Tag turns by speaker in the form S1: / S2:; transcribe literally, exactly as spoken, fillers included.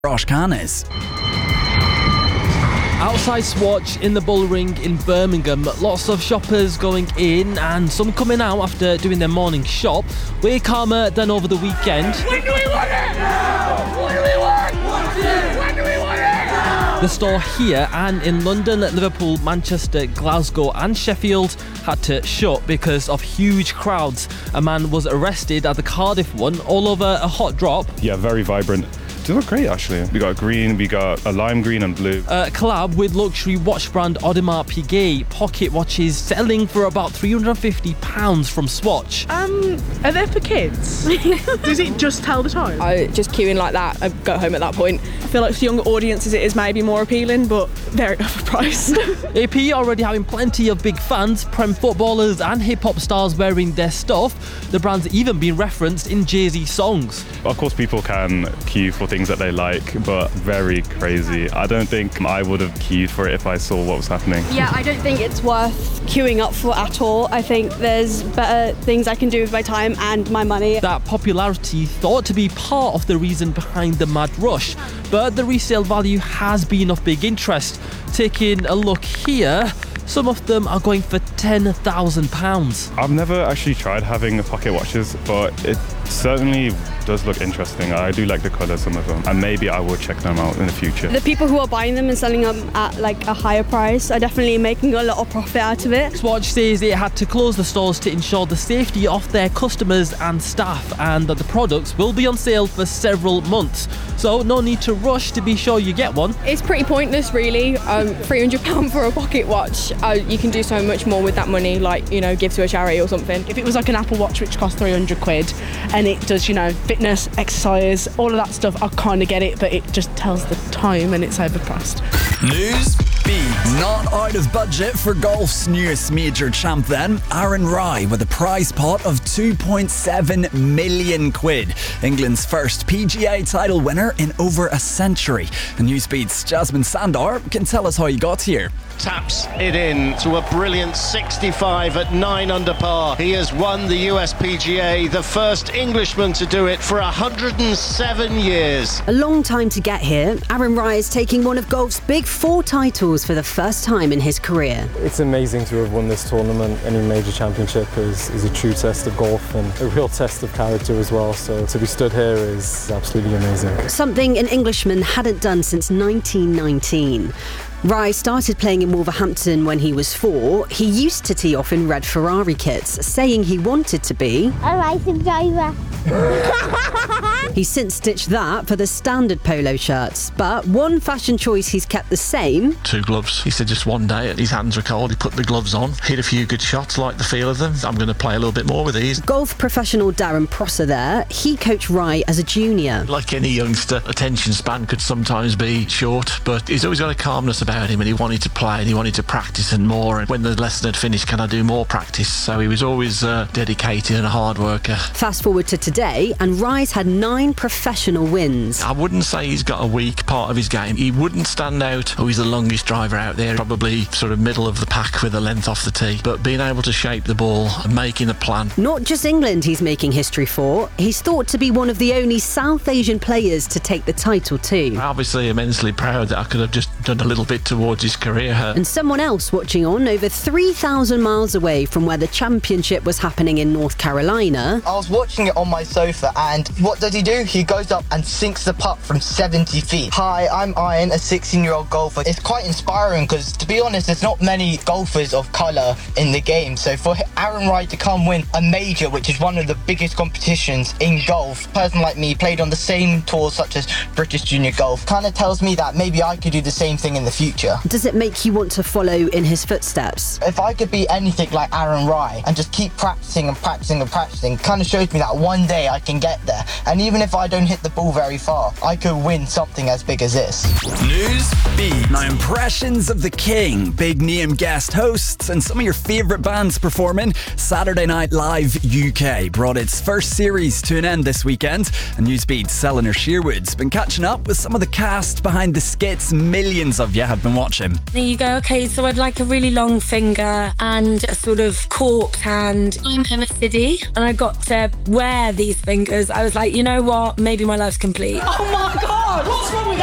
S1: Rosh Canis.
S2: Outside Swatch in the Bullring in Birmingham, lots of shoppers going in and some coming out after doing their morning shop. Way calmer than over the weekend.
S3: When do we want it? Now! What do we want? Want it! When do we want it? Now!
S2: The store here and in London, Liverpool, Manchester, Glasgow and Sheffield had to shut because of huge crowds. A man was arrested at the Cardiff one all over a hot drop.
S4: Yeah, very vibrant. They look great, actually. We got green, we got a lime green and blue.
S2: A collab with luxury watch brand Audemars Piguet. Pocket watches selling for about three hundred fifty pounds from Swatch.
S5: Um, are they for kids? Does it just tell the time?
S6: I just queuing like that, I go home at that point.
S5: I feel like for younger audiences it is maybe more appealing, but very overpriced.
S2: A P already having plenty of big fans, Prem footballers and hip-hop stars wearing their stuff. The brand's even been referenced in Jay-Z songs.
S4: Of course, people can queue for things that they like, but very crazy. I don't think I would have queued for it if I saw what was happening.
S7: Yeah, I don't think it's worth queuing up for at all. I think there's better things I can do with my time and my money.
S2: That popularity thought to be part of the reason behind the mad rush, but the resale value has been of big interest. Taking a look here, some of them are going for ten thousand pounds.
S4: I've never actually tried having pocket watches, but it certainly does look interesting. I do like the colour, some of them, and maybe I would check them out in the future.
S7: The people who are buying them and selling them at like a higher price are definitely making a lot of profit out of it.
S2: Swatch says it had to close the stores to ensure the safety of their customers and staff, and that the products will be on sale for several months. So no need to rush to be sure you get one.
S6: It's pretty pointless, really. Um, three hundred pounds for a pocket watch. Uh, you can do so much more with that money, like, you know, give to a charity or something.
S5: If it was like an Apple Watch which costs three hundred quid and it does, you know, fitness, exercise, all of that stuff, I kind of get it, but it just tells the time and it's overpriced.
S1: News Beat. Not out of budget for golf's newest major champ then. Aaron Rai with a prize pot of two point seven million quid. England's first P G A title winner in over a century. And Newsbeat's Jasmine Sandar can tell us how he got here.
S8: Taps it in to a brilliant sixty-five at nine under par. He has won the U S P G A, the first Englishman to do it for one hundred seven years.
S9: A long time to get here. Aaron Rai is taking one of golf's big four titles for the first time in his career.
S10: It's amazing to have won this tournament. Any major championship is, is a true test of golf and a real test of character as well. So to be stood here is absolutely amazing.
S9: Something an Englishman hadn't done since nineteen nineteen. Rai started playing in Wolverhampton when he was four. He used to tee off in red Ferrari kits, saying he wanted to be
S11: a racing driver.
S9: He's since stitched that for the standard polo shirts, but one fashion choice he's kept the same.
S12: Two gloves. He said just one day his hands were cold, he put the gloves on, hit a few good shots, liked the feel of them. I'm going to play a little bit more with these.
S9: Golf professional Darren Prosser there. He coached Rai as a junior.
S12: Like any youngster, attention span could sometimes be short, but he's always got a calmness about him and he wanted to play and he wanted to practice and more. And when the lesson had finished, can I do more practice? So he was always uh, dedicated and a hard worker.
S9: Fast forward to today and Rai's had nine professional wins.
S12: I wouldn't say he's got a weak part of his game. He wouldn't stand out, oh, he's the longest driver out there, probably sort of middle of the pack with a length off the tee. But being able to shape the ball and making a plan.
S9: Not just England he's making history for. He's thought to be one of the only South Asian players to take the title too.
S12: Obviously immensely proud that I could have just done a little bit towards his career.
S9: And someone else watching on over three thousand miles away from where the championship was happening in North Carolina.
S13: I was watching it on my sofa and what does he do? He goes up and sinks the putt from seventy feet. Hi, I'm Ian, a sixteen-year-old golfer. It's quite inspiring because, to be honest, there's not many golfers of colour in the game. So for Aaron Rai to come win a major, which is one of the biggest competitions in golf, a person like me played on the same tours such as British Junior Golf, kind of tells me that maybe I could do the same thing in the future.
S9: Does it make you want to follow in his footsteps?
S13: If I could be anything like Aaron Rai and just keep practicing and practicing and practicing, kind of shows me that one day I can get there. And even if I don't hit the ball very far, I could win something as big as this.
S1: News Beat. Now, impressions of the King, big name guest hosts, and some of your favourite bands performing. Saturday Night Live U K brought its first series to an end this weekend, and Newsbeat's Eleanor Sherwood's been catching up with some of the cast behind the skits millions of you have I've been watching.
S11: There you go. Okay, so I'd like a really long finger and a sort of corpse hand. I'm Emma Siddy, and I got to wear these fingers. I was like, you know what? Maybe my life's complete.
S3: Oh my God! What's wrong with